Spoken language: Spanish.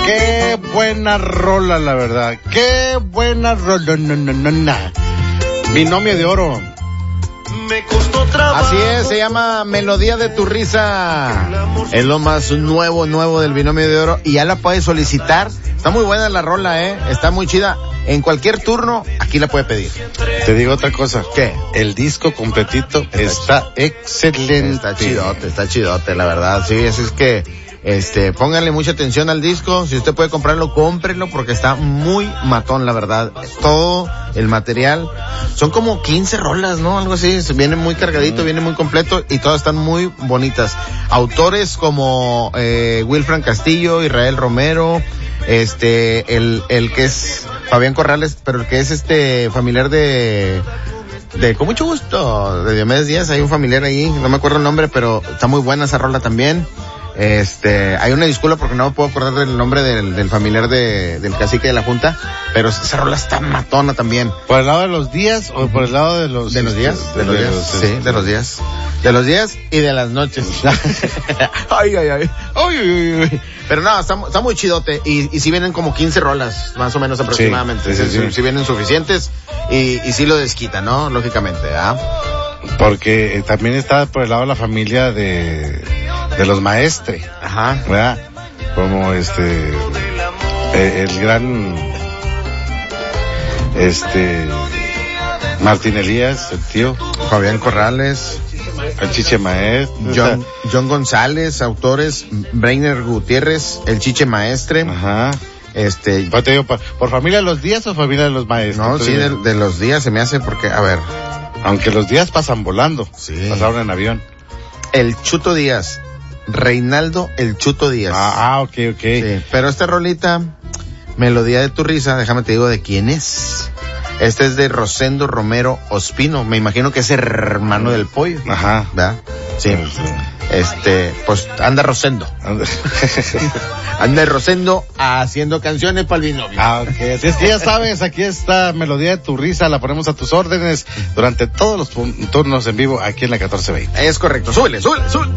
Qué buena rola, la verdad. Qué buena rola. No. Binomio de oro. Me costó trabajo. Así es, se llama Melodía de tu Risa. Es lo más nuevo del Binomio de Oro y ya la puedes solicitar. Está muy buena la rola, está muy chida. En cualquier turno, aquí la puede pedir. Te digo otra cosa. ¿Qué? El disco completito está excelente. Está chidote, la verdad. Sí, así es que, pónganle mucha atención al disco. Si usted puede comprarlo, cómprenlo porque está muy matón, la verdad. Todo el material. Son como 15 rolas, ¿no? Algo así. Viene muy cargadito, viene muy completo y todas están muy bonitas. Autores como, Wilfran Castillo, Israel Romero, el que es Fabián Corrales, pero el que es familiar de con mucho gusto, de Diomedes Díaz. Hay un familiar ahí, no me acuerdo el nombre, pero está muy buena esa rola también. Hay una disculpa porque no me puedo acordar del nombre del familiar del cacique de la junta, pero esa rola está matona también. ¿Por el lado de los días o por el lado de los días? De los días. De los días y de las noches. Ay. Pero no, está muy chidote. Y si vienen como 15 rolas, más o menos aproximadamente. Sí. Si vienen suficientes y si lo desquita, ¿no? Lógicamente, Porque también está por el lado de la familia de los maestres. Ajá. ¿Verdad? Como el gran Martín Elías, el tío Fabián Corrales, el Chiche Maestre, John González, autores, Breiner Gutiérrez, el Chiche Maestre. Ajá. Pues te digo, ¿por familia de los días o familia de los maestros? No, sí, de los días se me hace porque, a ver. Aunque los días pasan volando. Sí. Pasaron en avión. El Chuto Díaz. Reinaldo el Chuto Díaz. Ok. Sí, pero esta rolita, Melodía de tu Risa, déjame te digo de quién es. Este es de Rosendo Romero Ospino. Me imagino que es hermano del Pollo. Ajá. ¿Verdad? Sí. Pues anda Rosendo. Anda Rosendo haciendo canciones para el binomio. Ok. Así es que ya sabes, aquí está Melodía de tu Risa, la ponemos a tus órdenes durante todos los turnos en vivo aquí en la 1420. Es correcto. Súbele.